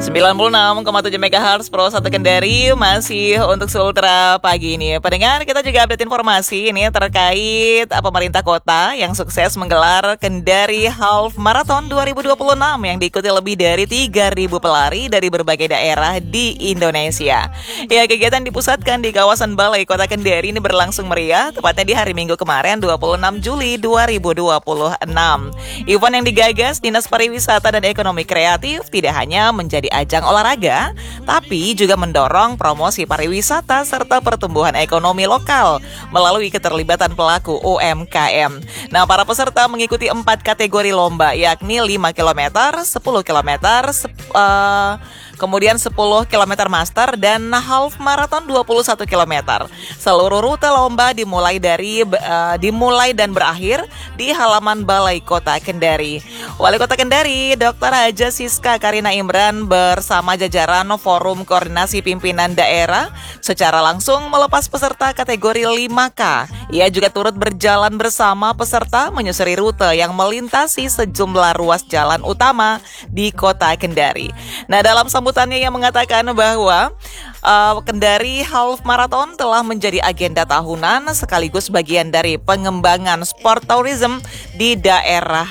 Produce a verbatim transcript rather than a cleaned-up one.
sembilan puluh enam koma tujuh megahertz Pro satu Kendari masih untuk Sultra pagi ini. Pendengar, kita juga update informasi ini terkait uh, pemerintah kota yang sukses menggelar Kendari Half Marathon dua ribu dua puluh enam yang diikuti lebih dari tiga ribu pelari dari berbagai daerah di Indonesia. Ya, kegiatan dipusatkan di kawasan Balai Kota Kendari ini berlangsung meriah tepatnya di hari Minggu kemarin dua puluh enam Juli dua ribu dua puluh enam. Event yang digagas Dinas Pariwisata dan Ekonomi Kreatif tidak hanya menjadi ajang olahraga, tapi juga mendorong promosi pariwisata serta pertumbuhan ekonomi lokal melalui keterlibatan pelaku U M K M. Nah, para peserta mengikuti empat kategori lomba, yakni lima kilometer, sepuluh kilometer, uh, kemudian sepuluh kilometer master, dan half marathon dua puluh satu kilometer. Seluruh rute lomba dimulai dari uh, dimulai dan berakhir di halaman Balai Kota Kendari. Wali Kota Kendari, Doktor Haja Siska Karina Imran bersama jajaran Forum Koordinasi Pimpinan Daerah secara langsung melepas peserta kategori lima K. Ia juga turut berjalan bersama peserta menyusuri rute yang melintasi sejumlah ruas jalan utama di Kota Kendari. Nah, dalam sambutannya ia mengatakan bahwa uh, Kendari Half Marathon telah menjadi agenda tahunan sekaligus bagian dari pengembangan sport tourism di daerah